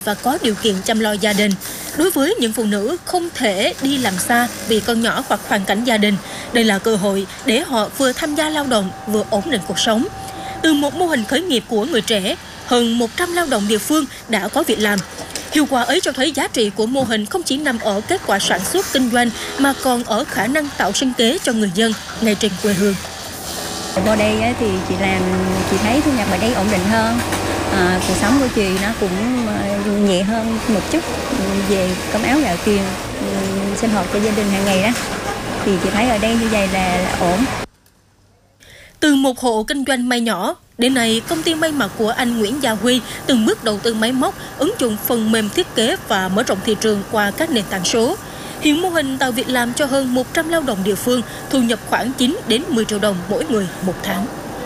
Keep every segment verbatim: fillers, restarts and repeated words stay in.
và có điều kiện chăm lo gia đình. Đối với những phụ nữ không thể đi làm xa vì con nhỏ hoặc hoàn cảnh gia đình, đây là cơ hội để họ vừa tham gia lao động vừa ổn định cuộc sống. Từ một mô hình khởi nghiệp của người trẻ, hơn một trăm lao động địa phương đã có việc làm. Hiệu quả ấy cho thấy giá trị của mô hình không chỉ nằm ở kết quả sản xuất kinh doanh mà còn ở khả năng tạo sinh kế cho người dân ngay trên quê hương. Vô đây thì chị làm, chị thấy thu nhập ở đây ổn định hơn. À, cuộc sống của chị nó cũng nhẹ hơn một chút về cơm áo gạo tiền, sinh hoạt cho gia đình hàng ngày đó. Thì chị thấy ở đây như vậy là, là ổn. Từ một hộ kinh doanh may nhỏ, đến nay công ty may mặc của anh Nguyễn Gia Huy từng bước đầu tư máy móc, ứng dụng phần mềm thiết kế và mở rộng thị trường qua các nền tảng số. Hiện mô hình tạo việc làm cho hơn một trăm lao động địa phương, thu nhập khoảng chín đến mười triệu đồng mỗi người một tháng.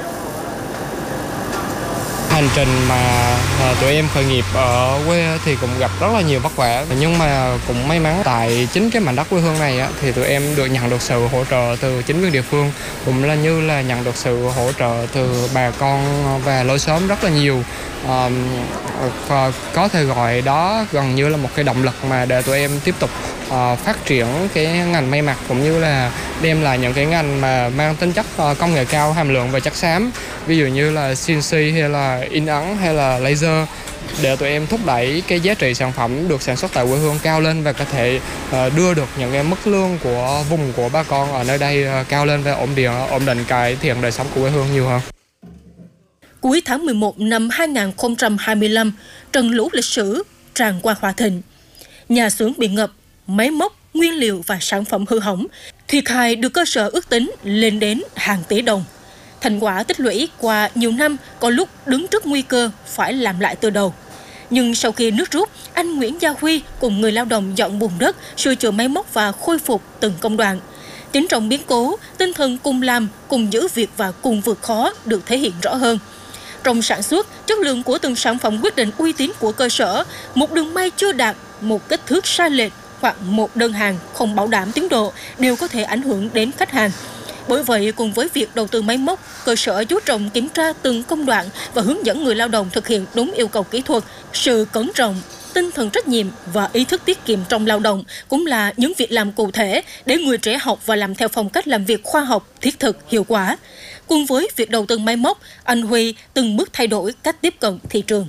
Hành trình mà tụi em khởi nghiệp ở quê thì cũng gặp rất là nhiều vất vả, nhưng mà cũng may mắn tại chính cái mảnh đất quê hương này thì tụi em được nhận được sự hỗ trợ từ chính quyền địa phương, cũng là như là nhận được sự hỗ trợ từ bà con và lối xóm rất là nhiều. À, có thể gọi đó gần như là một cái động lực mà để tụi em tiếp tục uh, phát triển cái ngành may mặc, cũng như là đem lại những cái ngành mà mang tính chất uh, công nghệ cao, hàm lượng và chất xám, ví dụ như là xê en xê hay là in ấn hay là laser, để tụi em thúc đẩy cái giá trị sản phẩm được sản xuất tại quê hương cao lên và có thể uh, đưa được những cái mức lương của vùng của bà con ở nơi đây uh, cao lên và ổn định ổn định cải thiện đời sống của quê hương nhiều hơn. Cuối tháng mười một năm hai nghìn không trăm hai mươi lăm, trận lũ lịch sử tràn qua Hòa Thịnh. Nhà xưởng bị ngập, máy móc, nguyên liệu và sản phẩm hư hỏng. Thiệt hại được cơ sở ước tính lên đến hàng tỷ đồng. Thành quả tích lũy qua nhiều năm có lúc đứng trước nguy cơ phải làm lại từ đầu. Nhưng sau khi nước rút, anh Nguyễn Gia Huy cùng người lao động dọn bùn đất, sửa chữa máy móc và khôi phục từng công đoạn. Chính trong biến cố, tinh thần cùng làm, cùng giữ việc và cùng vượt khó được thể hiện rõ hơn. Trong sản xuất, chất lượng của từng sản phẩm quyết định uy tín của cơ sở. Một đường may chưa đạt, một kích thước sai lệch hoặc một đơn hàng không bảo đảm tiến độ đều có thể ảnh hưởng đến khách hàng. Bởi vậy, cùng với việc đầu tư máy móc, cơ sở chú trọng kiểm tra từng công đoạn và hướng dẫn người lao động thực hiện đúng yêu cầu kỹ thuật. Sự cẩn trọng, tinh thần trách nhiệm và ý thức tiết kiệm trong lao động cũng là những việc làm cụ thể để người trẻ học và làm theo phong cách làm việc khoa học, thiết thực, hiệu quả. Cùng với việc đầu tư máy móc, anh Huy từng bước thay đổi cách tiếp cận thị trường.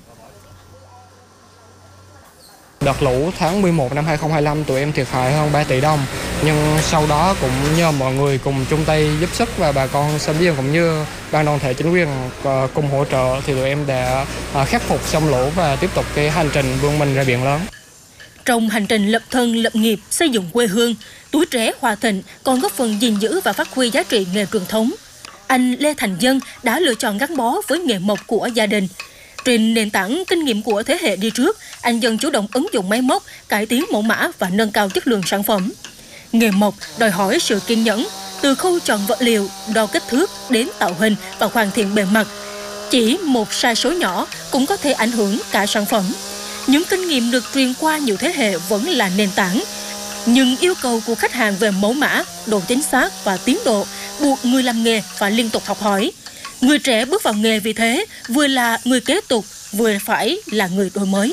Đợt lũ tháng mười một năm hai nghìn không trăm hai mươi lăm tụi em thiệt hại hơn ba tỷ đồng, nhưng sau đó cũng nhờ mọi người cùng chung tay giúp sức và bà con xóm giềng cũng như ban đoàn thể chính quyền cùng hỗ trợ thì tụi em đã khắc phục xong lũ và tiếp tục cái hành trình vươn mình ra biển lớn. Trong hành trình lập thân lập nghiệp xây dựng quê hương, tuổi trẻ Hòa Thịnh còn góp phần gìn giữ và phát huy giá trị nghề truyền thống. Anh Lê Thành Dân đã lựa chọn gắn bó với nghề mộc của gia đình. Trên nền tảng kinh nghiệm của thế hệ đi trước, anh Dân chủ động ứng dụng máy móc, cải tiến mẫu mã và nâng cao chất lượng sản phẩm. Nghề mộc đòi hỏi sự kiên nhẫn, từ khâu chọn vật liệu, đo kích thước đến tạo hình và hoàn thiện bề mặt. Chỉ một sai số nhỏ cũng có thể ảnh hưởng cả sản phẩm. Những kinh nghiệm được truyền qua nhiều thế hệ vẫn là nền tảng. Nhưng yêu cầu của khách hàng về mẫu mã, độ chính xác và tiến độ buộc người làm nghề phải liên tục học hỏi. Người trẻ bước vào nghề vì thế vừa là người kế tục, vừa phải là người đổi mới.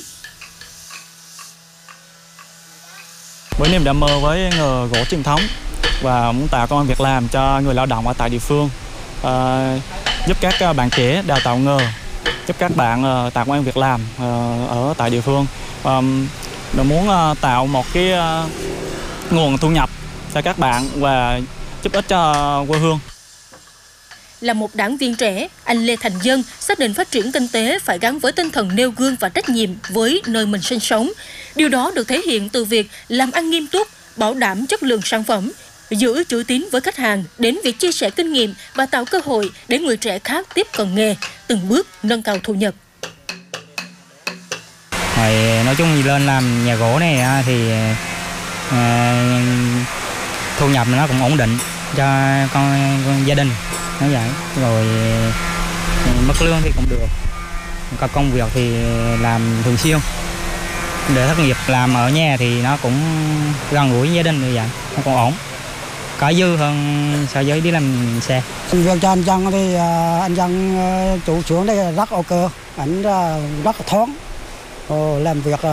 Với niềm đam mê với nghề gỗ truyền thống và muốn tạo công ăn việc làm cho người lao động ở tại địa phương, uh, giúp các bạn trẻ đào tạo nghề, giúp các bạn uh, tạo công ăn việc làm uh, ở tại địa phương. Um, muốn uh, tạo một cái uh, nguồn thu nhập cho các bạn và giúp ích cho quê hương. Là một đảng viên trẻ, anh Lê Thành Dân xác định phát triển kinh tế phải gắn với tinh thần nêu gương và trách nhiệm với nơi mình sinh sống. Điều đó được thể hiện từ việc làm ăn nghiêm túc, bảo đảm chất lượng sản phẩm, giữ chữ tín với khách hàng, đến việc chia sẻ kinh nghiệm và tạo cơ hội để người trẻ khác tiếp cận nghề, từng bước nâng cao thu nhập. Rồi, nói chung thì lên làm nhà gỗ này thì uh, thu nhập nó cũng ổn định cho con, con gia đình. Nói vậy, rồi mức lương thì cũng được, còn công việc thì làm thường xuyên. Để thất nghiệp làm ở nhà thì nó cũng gần gũi gia đình như vậy, nó cũng ổn, có dư hơn so với đi làm xe. Việc cho anh Dân thì anh Dân chủ xưởng đây rất ok, anh rất thoáng, làm việc